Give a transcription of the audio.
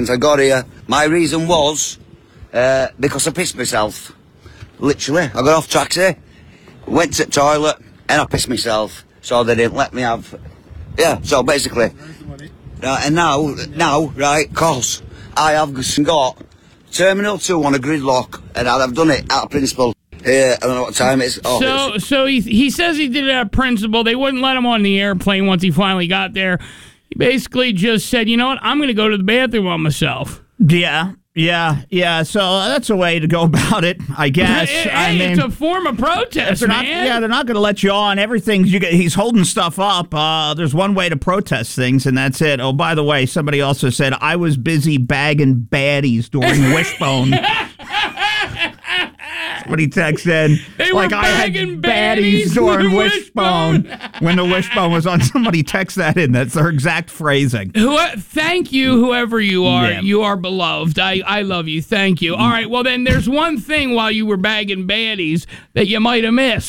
since I got here. My reason was because I pissed myself. Literally, I got off taxi, went to the toilet, and I pissed myself. So they didn't let me have. Yeah. So basically, and now, right? Cause I have got Terminal 2 on a gridlock, and I've done it out of principle. I don't know what time it is. Oh, so he says he did it out of principle. They wouldn't let him on the airplane once he finally got there. He basically just said, you know what, I'm going to go to the bathroom on myself. Yeah. So that's a way to go about it, I guess. Hey, it's a form of protest, man. They're not going to let you on. He's holding stuff up. There's one way to protest things, and that's it. Oh, by the way, somebody also said, I was busy bagging baddies during Wishbone. Somebody texted, they were bagging baddies during Wishbone. When the Wishbone was on, somebody text that in. That's their exact phrasing. Thank you, whoever you are. Yeah. You are beloved. I love you. Thank you. All right, well, then there's one thing while you were bagging baddies that you might have missed.